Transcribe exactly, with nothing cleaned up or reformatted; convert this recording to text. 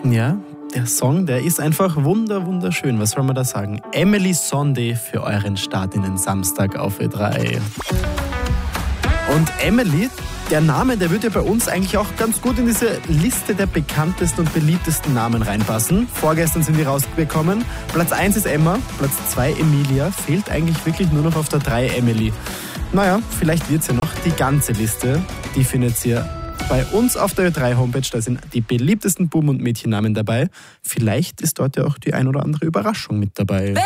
Ja, der Song, der ist einfach wunder, wunderschön. Was soll man da sagen? Emily Sondé für euren Start in den Samstag auf Ö drei. Und Emily, der Name, der wird ja bei uns eigentlich auch ganz gut in diese Liste der bekanntesten und beliebtesten Namen reinpassen. Vorgestern sind die rausgekommen. Platz eins ist Emma, Platz zwei Emilia. Fehlt eigentlich wirklich nur noch auf der drei Emily. Naja, vielleicht wird's ja noch. Die ganze Liste, die findet ihr bei uns auf der Ö drei Homepage. Da sind die beliebtesten Buben- und Mädchennamen dabei. Vielleicht ist dort ja auch die ein oder andere Überraschung mit dabei.